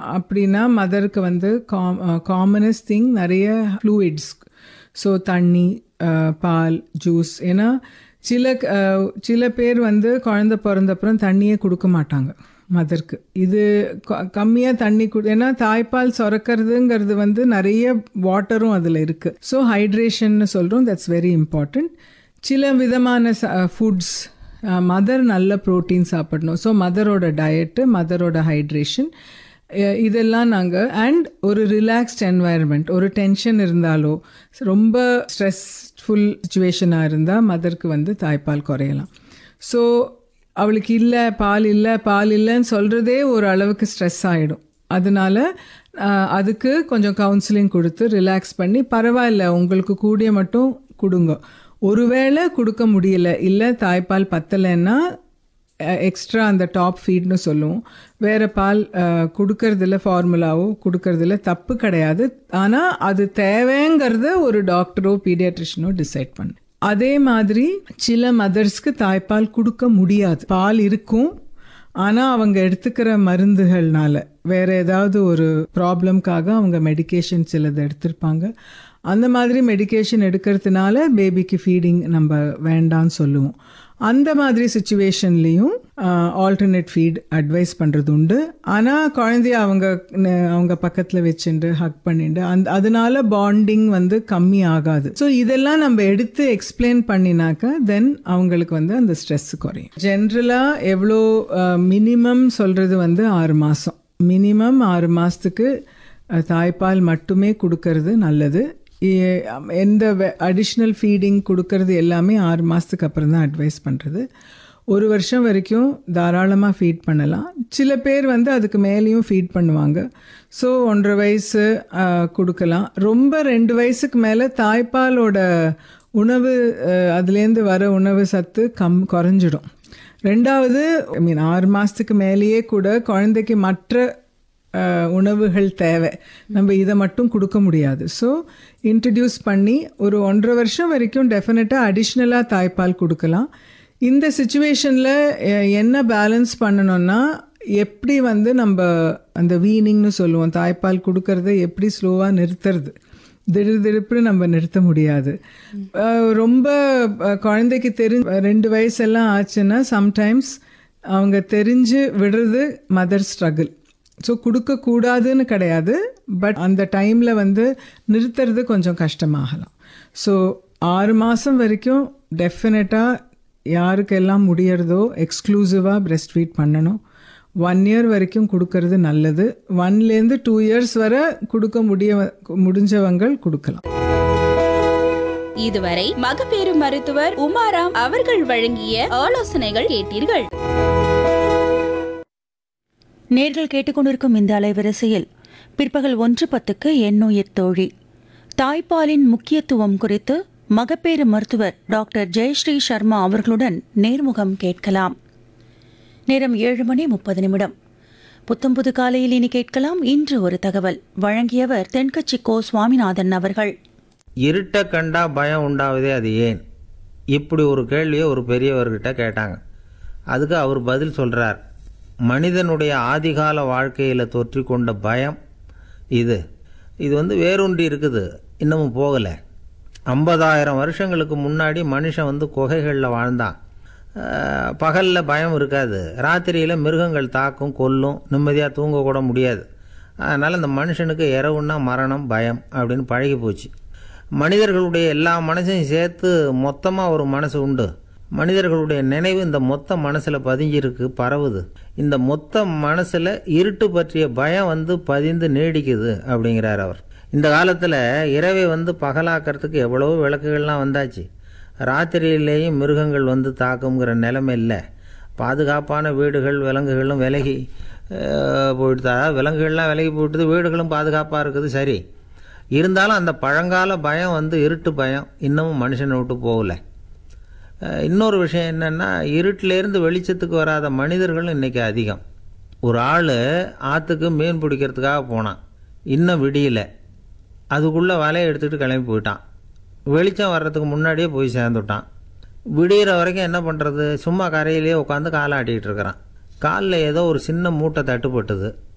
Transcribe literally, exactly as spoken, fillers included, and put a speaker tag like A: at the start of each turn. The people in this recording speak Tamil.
A: அப்படின்னா மதருக்கு வந்து காமனஸ்ட் திங் நிறைய ஃப்ளூயிட்ஸ். ஸோ தண்ணி, பால், ஜூஸ். ஏன்னா சில சில பேர் வந்து குழந்த பிறந்தப்புறம் தண்ணியே கொடுக்க மாட்டாங்க மதருக்கு. இது கம்மியாக தண்ணி கொடு, ஏன்னா தாய்ப்பால் சுரக்கிறதுங்கிறது வந்து நிறைய வாட்டரும் அதில் இருக்குது. ஸோ ஹைட்ரேஷன்னு சொல்கிறோம், தட்ஸ் வெரி இம்பார்ட்டண்ட். சில விதமான ஃபுட்ஸ், மதர் நல்ல ப்ரோட்டீன் சாப்பிடணும். ஸோ மதரோட டயட்டு, மதரோட ஹைட்ரேஷன், இதெல்லாம் நாங்கள் அண்ட் ஒரு ரிலாக்ஸ்ட் என்வாயர்மெண்ட். ஒரு டென்ஷன் இருந்தாலோ ரொம்ப ஸ்ட்ரெஸ்ஃபுல் சுச்சுவேஷனாக இருந்தால் மதருக்கு வந்து தாய்ப்பால் குறையலாம். ஸோ அவளுக்கு இல்லை பால் இல்லை பால் இல்லைன்னு சொல்கிறதே ஒரு அளவுக்கு ஸ்ட்ரெஸ் ஆகிடும். அதனால அதுக்கு கொஞ்சம் கவுன்சிலிங் கொடுத்து ரிலாக்ஸ் பண்ணி, பரவாயில்ல உங்களுக்கு கூடிய மட்டும் கொடுங்க. ஒருவேளை கொடுக்க முடியல, இல்லை தாய்ப்பால் பத்தலைன்னா எக்ஸ்ட்ரா அந்த டாப் ஃபீட்னு சொல்லுவோம், வேறு பால் கொடுக்கறதில்ல, ஃபார்முலாவோ கொடுக்கறதில்ல, தப்பு கிடையாது. ஆனால் அது தேவைங்கிறத ஒரு டாக்டரோ பீடியாட்ரிஷனோ டிசைட் பண்ணு. அதே மாதிரி சில மதர்ஸ்க்கு தாய்ப்பால் கொடுக்க முடியாது. பால் இருக்கும், ஆனால் அவங்க எடுத்துக்கிற மருந்துகள்னால வேறு ஏதாவது ஒரு ப்ராப்ளம்காக அவங்க மெடிக்கேஷன் சிலது எடுத்திருப்பாங்க. அந்த மாதிரி மெடிக்கேஷன் எடுக்கிறதுனால பேபிக்கு ஃபீடிங் நம்ம வேண்டான்னு சொல்லுவோம். அந்த மாதிரி சுச்சுவேஷன்லேயும் ஆல்டர்னேட் ஃபீட் அட்வைஸ் பண்ணுறது உண்டு. ஆனால் குழந்தைய அவங்க அவங்க பக்கத்தில் வச்சுட்டு ஹக் பண்ணிட்டு அந்த அதனால பாண்டிங் வந்து கம்மி ஆகாது. ஸோ இதெல்லாம் நம்ம எடுத்து எக்ஸ்பிளைன் பண்ணினாக்கா தென் அவங்களுக்கு வந்து அந்த ஸ்ட்ரெஸ் குறையும். ஜென்ரலாக எவ்வளோ மினிமம் சொல்கிறது வந்து ஆறு மாதம் மினிமம் ஆறு மாதத்துக்கு தாய்ப்பால் மட்டுமே கொடுக்கறது நல்லது. எந்த அடிஷ்னல் ஃபீடிங் கொடுக்கறது எல்லாமே ஆறு மாதத்துக்கு அப்புறம் தான் அட்வைஸ் பண்ணுறது. ஒரு வருஷம் வரைக்கும் தாராளமாக ஃபீட் பண்ணலாம். சில பேர் வந்து அதுக்கு மேலேயும் ஃபீட் பண்ணுவாங்க. ஸோ ஒன்றரை வயசு கொடுக்கலாம். ரொம்ப ரெண்டு வயசுக்கு மேலே தாய்ப்பாலோட உணவு, அதுலேருந்து வர உணவு சத்து கம் குறைஞ்சிடும். ரெண்டாவது, ஐ மீன் ஆறு மாதத்துக்கு மேலேயே கூட குழந்தைக்கு மற்ற உணவுகள் தேவை, நம்ம இதை மட்டும் கொடுக்க முடியாது. ஸோ இன்ட்ரடியூஸ் பண்ணி ஒரு ஒன்றரை வருஷம் வரைக்கும் டெஃபினட்டாக அடிஷ்னலாக தாய்ப்பால் கொடுக்கலாம். இந்த சுச்சுவேஷனில் என்ன பேலன்ஸ் பண்ணணும்னா, எப்படி வந்து நம்ம அந்த வீனிங்னு சொல்லுவோம், தாய்ப்பால் கொடுக்கறத எப்படி ஸ்லோவாக நிறுத்துறது. திடீர் திடுப்புன்னு நம்ம நிறுத்த முடியாது. ரொம்ப குழந்தைக்கு தெரிஞ்சு ரெண்டு வயசெல்லாம் ஆச்சுன்னா சம்டைம்ஸ் அவங்க தெரிஞ்சு விடுறது மதர் ஸ்ட்ரகிள். ஸோ கொடுக்கக்கூடாதுன்னு கிடையாது, பட் அந்த டைமில் வந்து நிறுத்துறது கொஞ்சம் கஷ்டமாகலாம். ஸோ ஆறு மாதம் வரைக்கும் டெஃபினட்டாக யாருக்கெல்லாம் முடியறதோ எக்ஸ்க்ளூசிவாக பிரெஸ்ட் ஃபீட் பண்ணணும். ஒன் இயர் வரைக்கும் கொடுக்கறது நல்லது. ஒன்லேருந்து டூ இயர்ஸ் வரை கொடுக்க முடிய முடிஞ்சவங்கள் கொடுக்கலாம்.
B: இதுவரை மகப்பேறு மருத்துவர் உமாராம் அவர்கள் வழங்கிய ஆலோசனைகள் கேட்டீர்கள்.
C: நேர்கள் கேட்டுக்கொண்டிருக்கும் இந்த அலைவரிசையில் பிற்பகல் ஒன்று பத்துக்கு எண்ணுயிர் தோழி, தாய்ப்பாலின் முக்கியத்துவம் குறித்து மகப்பேறு மருத்துவர் டாக்டர் ஜெயஸ்ரீ சர்மா அவர்களுடன் நேர்முகம் கேட்கலாம். நேரம் ஏழு மணி முப்பது நிமிடம். புத்தம்புது காலையில் இனி கேட்கலாம் இன்று ஒரு தகவல். வழங்கியவர் தென்கட்சி கோ சுவாமிநாதன் அவர்கள்.
D: இருட்ட கண்டா பயம் உண்டாவதே அது ஏன்? இப்படி ஒரு கேள்வியை ஒரு பெரியவர்கிட்ட கேட்டாங்க. அதுக்கு அவர் பதில் சொல்கிறார், மனிதனுடைய ஆதிகால வாழ்க்கையில் தொற்றி கொண்ட பயம் இது இது வந்து வேரூன்றி இருக்குது, இன்னமும் போகலை. ஐம்பதாயிரம் வருஷங்களுக்கு முன்னாடி மனுஷன் வந்து குகைகளில் வாழ்ந்தான். பகலில் பயம் இருக்காது, ராத்திரியில் மிருகங்கள் தாக்கும் கொல்லும், நிம்மதியாக தூங்கக்கூட முடியாது. அதனால் இந்த மனுஷனுக்கு இரவுன்னா மரணம் பயம் அப்படின்னு பழகி போச்சு. மனிதர்களுடைய எல்லா மனசையும் சேர்த்து மொத்தமாக ஒரு மனசு உண்டு. மனிதர்களுடைய நினைவு இந்த மொத்த மனசில் பதிஞ்சிருக்கு, பரவுது. இந்த மொத்த மனசில் இருட்டு பற்றிய பயம் வந்து பதிந்து நீடிக்குது அப்படிங்கிறார் அவர். இந்த காலத்தில் இரவை வந்து பகலாக்கிறதுக்கு எவ்வளோ விளக்குகள்லாம் வந்தாச்சு. ராத்திரியிலேயும் மிருகங்கள் வந்து தாக்குங்கிற நிலைமை இல்லை. பாதுகாப்பான வீடுகள் விலங்குகளும் விலகி போயிட்டு, விலங்குகள்லாம் விலகி போயிட்டுது, வீடுகளும் பாதுகாப்பாக இருக்குது. சரி, இருந்தாலும் அந்த பழங்கால பயம் வந்து இருட்டு பயம் இன்னமும் மனுஷனை விட்டு போகலை. இன்னொரு விஷயம் என்னென்னா, இருட்டிலேருந்து வெளிச்சத்துக்கு வராத மனிதர்களும் இன்றைக்கி அதிகம். ஒரு ஆள் ஆற்றுக்கு மீன் பிடிக்கிறதுக்காக போனான், இன்னும் விடியலை. அதுக்குள்ளே வலையை எடுத்துகிட்டு கிளம்பி போயிட்டான். வெளிச்சம் வர்றதுக்கு முன்னாடியே போய் சேர்ந்துட்டான். விடிகிற வரைக்கும் என்ன பண்ணுறது, சும்மா கரையிலேயே உட்காந்து காலை ஆட்டிகிட்டு இருக்கிறான். காலில் ஏதோ ஒரு சின்ன மூட்டை தட்டுப்பட்டுது.